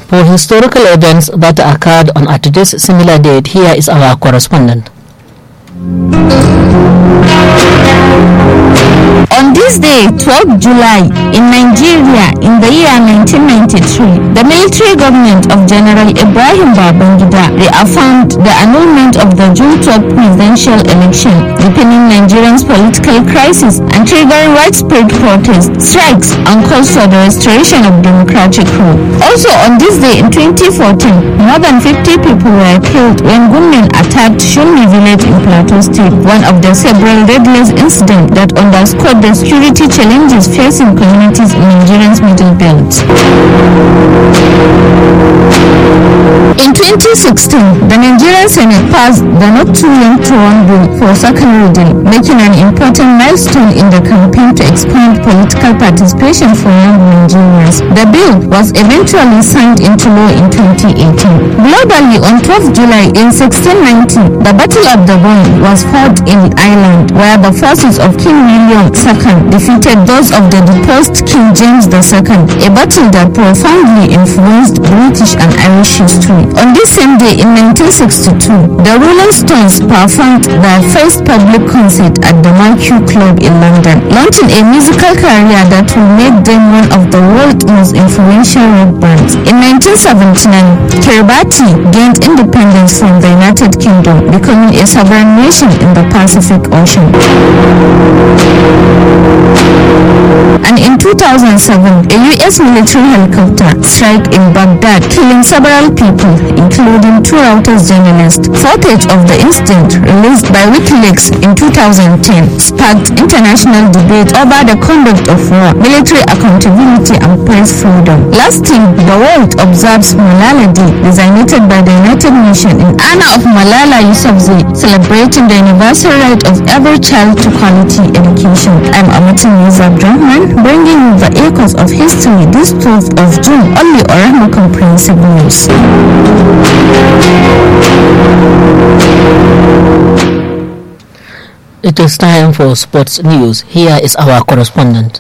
For historical events that occurred on a today's similar date, here is our correspondent. On this day, 12th July, in Nigeria, in the year 1993, the military government of General Ibrahim Babangida reaffirmed the annulment of the June 12 presidential election, deepening Nigeria's political crisis and triggering widespread protests, strikes, and calls for the restoration of democratic rule. Also on this day in 2014, more than 50 people were killed when gunmen attacked Shulmi village in Plateau State, one of the several deadly incidents that underscored the security challenges facing communities in Nigeria's Middle Belt. In 2016, the Nigerian Senate passed the Not Too Young to Run Bill for second reading, making an important milestone in the campaign to expand political participation for young Nigerians. The bill was eventually signed into law in 2018. Globally, on 12th July in 1690, the Battle of the Boyne was fought in Ireland, where the forces of King William II defeated those of the deposed King James II, a battle that profoundly influenced British and Irish history. On this same day in 1962, the Rolling Stones performed their first public concert at the Mercury Club in London, launching a musical career that will make them one of the world's most influential rock bands. In 1979, Kiribati gained independence from the United Kingdom, becoming a sovereign nation in the Pacific Ocean. And in 2007, a U.S. military helicopter struck in Baghdad, killing several people, including two Reuters journalists. Footage of the incident, released by WikiLeaks in 2010, sparked international debate over the conduct of war, military accountability, and press freedom. Lastly, the world observes Malala Day, designated by the United Nations in honor of Malala Yousafzai, celebrating the universal right of every child to quality education. I'm Amatin Abdurrahman, bringing you the echoes of history this 12th of June only on Rahma Comprehensive News. It is time for sports news. Here is our correspondent.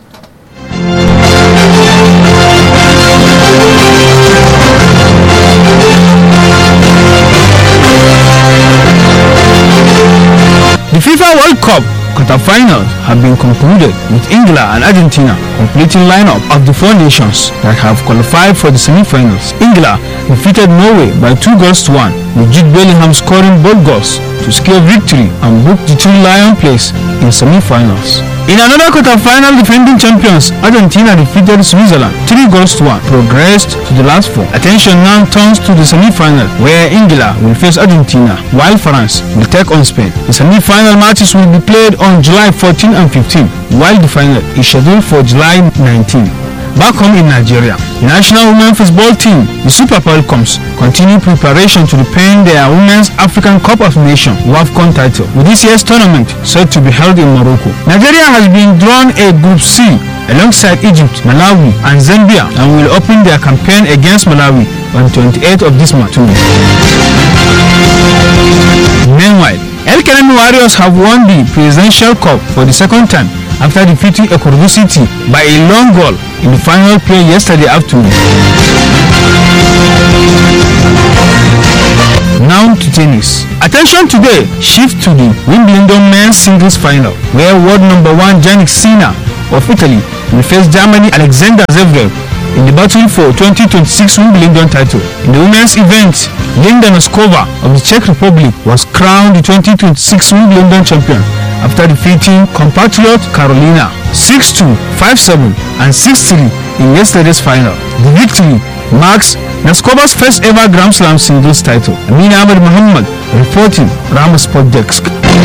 The FIFA World Cup quarterfinals have been concluded, with England and Argentina completing lineup of the four nations that have qualified for the semi-finals. England defeated Norway by 2-1, with Jude Bellingham scoring both goals to secure victory and book the Two Lion place in semi-finals. In another quarter-final, defending champions Argentina defeated Switzerland 3-1, progressed to the last four. Attention now turns to the semi-final, where England will face Argentina, while France will take on Spain. The semi-final matches will be played on July 14 and 15, while the final is scheduled for July 19. Back home in Nigeria, the national women football team, the Super Falcons, continue preparation to defend their Women's African Cup of Nations WAFCON title, with this year's tournament set to be held in Morocco. Nigeria has been drawn a Group C alongside Egypt, Malawi, and Zambia, and will open their campaign against Malawi on 28th of this month. Meanwhile, El Kanemi Warriors have won the Presidential Cup for the second time after defeating Ekordu City by a long goal in the final play yesterday afternoon. Now to tennis. Attention today shifts to the Wimbledon men's singles final, where world number 1 Jannik Sinner of Italy will face Germany Alexander Zverev in the battle for 2026 Wimbledon title. In the women's event, Linda Noskova of the Czech Republic was crowned the 2026 Wimbledon champion after defeating compatriot Carolina 6-2, 5-7, and 6-3 in yesterday's final. The victory marks Noskova's first ever Grand Slam singles title. Amina Ahmed Muhammad reporting, Rama Sport Desk.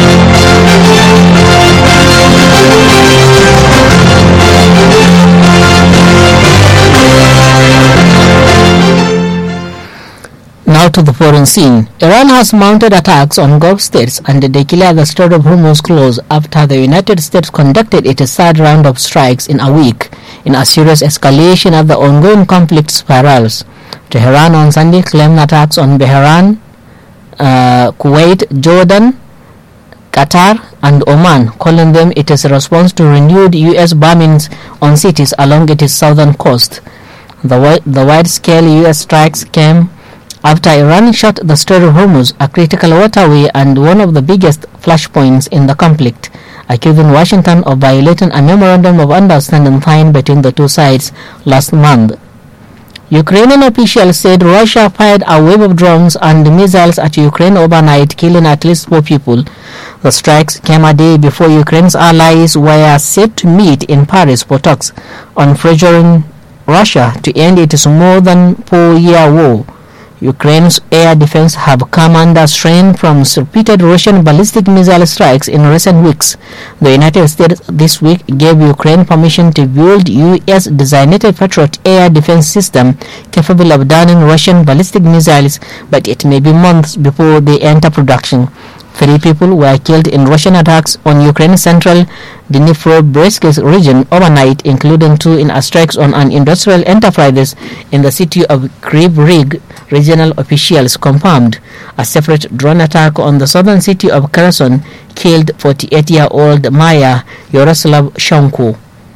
Now to the foreign scene. Iran has mounted attacks on Gulf states and declared the Strait of Hormuz closed after the United States conducted its third round of strikes in a week, in a serious escalation as the ongoing conflict spirals. Tehran on Sunday claimed attacks on Bahrain, Kuwait, Jordan, Qatar and Oman, calling them its response to renewed U.S. bombings on cities along its southern coast. The wide-scale U.S. strikes came after Iran shut the Strait of Hormuz, a critical waterway and one of the biggest flashpoints in the conflict, accusing Washington of violating a memorandum of understanding signed between the two sides last month. Ukrainian officials said Russia fired a wave of drones and missiles at Ukraine overnight, killing at least 4 people. The strikes came a day before Ukraine's allies were set to meet in Paris for talks on pressuring Russia to end its more than 4-year war. Ukraine's air defense have come under strain from repeated Russian ballistic missile strikes in recent weeks. The United States this week gave Ukraine permission to build U.S.-designated Patriot air defense system capable of downing Russian ballistic missiles, but it may be months before they enter production. 3 people were killed in Russian attacks on Ukraine's central Dnipro-Bryansk region overnight, including 2 in strikes on an industrial enterprise in the city of Kryvyi Rih, regional officials confirmed. A separate drone attack on the southern city of Kherson killed 48-year-old Maya Yaroslavchenko.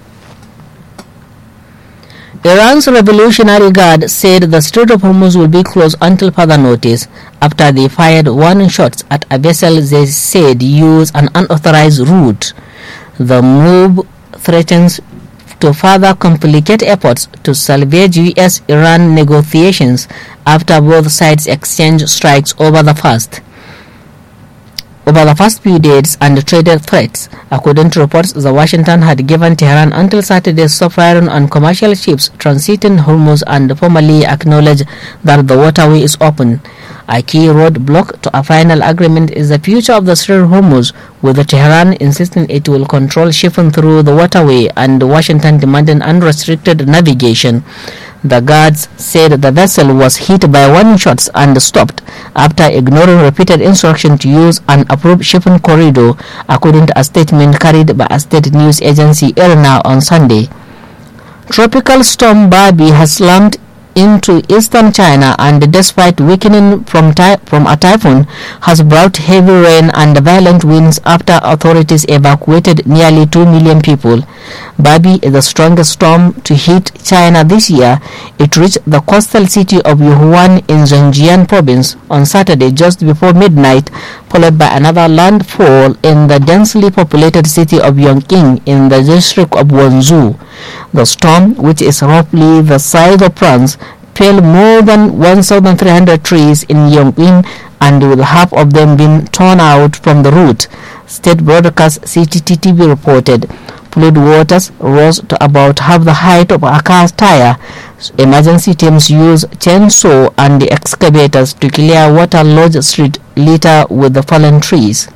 Iran's Revolutionary Guard said the Strait of Hormuz will be closed until further notice after they fired warning shots at a vessel they said used an unauthorized route. The move threatens to further complicate efforts to salvage U.S.-Iran negotiations after both sides exchanged strikes over the first few days and traded threats. According to reports, Washington had given Tehran until Saturday to stop firing on commercial ships transiting Hormuz and formally acknowledge that the waterway is open. A key roadblock to a final agreement is the future of the Strait of Hormuz, with Tehran insisting it will control shipping through the waterway and Washington demanding unrestricted navigation. The guards said the vessel was hit by warning shots and stopped after ignoring repeated instructions to use an approved shipping corridor, according to a statement carried by a state news agency IRNA on Sunday. Tropical storm Barbie has slammed into eastern China and, despite weakening from a typhoon, has brought heavy rain and violent winds after authorities evacuated nearly 2 million people. Barbie is the strongest storm to hit China this year. It reached the coastal city of Yuhuan in Zhejiang province on Saturday just before midnight, followed by another landfall in the densely populated city of Yongqing in the district of Wenzhou. The storm, which is roughly the size of France, felled more than 1,300 trees in Yongqing, and with half of them being torn out from the root, state broadcast CCTV reported. Flood waters rose to about half the height of a car tire. Emergency teams used chainsaw and excavators to clear water-logged street litter with the fallen trees.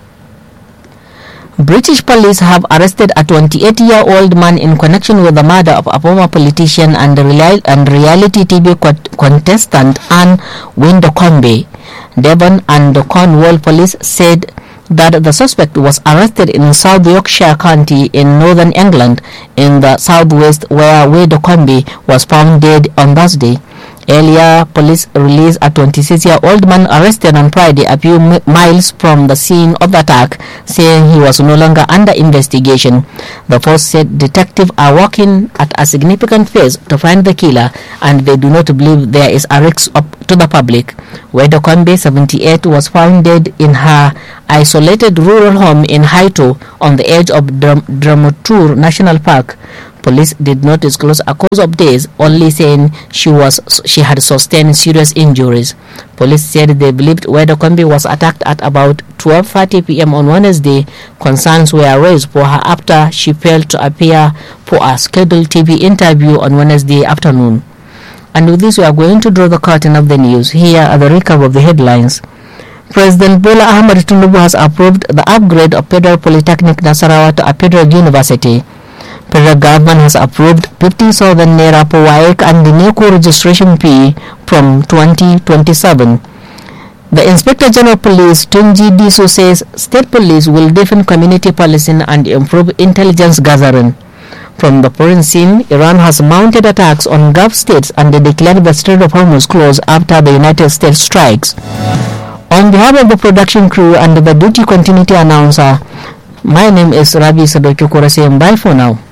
British police have arrested a 28-year-old man in connection with the murder of a former politician and reality TV contestant Anne Widdecombe. Devon and Cornwall police said that the suspect was arrested in South Yorkshire County in northern England, in the southwest, where Widdecombe was found dead on Thursday. Earlier, police released a 26-year-old man arrested on Friday a few miles from the scene of the attack, saying he was no longer under investigation. The force said detectives are working at a significant phase to find the killer, and they do not believe there is a risk to the public. Widdecombe, 78, was found dead in her isolated rural home in Haito on the edge of Dramatur National Park. Police did not disclose a cause of death, only saying she had sustained serious injuries. Police said they believed Widdecombe was attacked at about 12:30 p.m. on Wednesday. Concerns were raised for her after she failed to appear for a scheduled TV interview on Wednesday afternoon. And with this, we are going to draw the curtain of the news. Here are the recap of the headlines. President Bola Ahmed Tinubu has approved the upgrade of Federal Polytechnic Nasarawa to a federal university. Federal government has approved 50,000 naira per WAEC and the NECO registration fee from 2027. The Inspector General of Police, Tunji Diso, says state police will deepen community policing and improve intelligence gathering. From the foreign scene, Iran has mounted attacks on Gulf states and declared the Strait of Hormuz closed after the United States strikes. On behalf of the production crew and the duty continuity announcer, my name is Rabi Sadoki Kurase. Bye for now.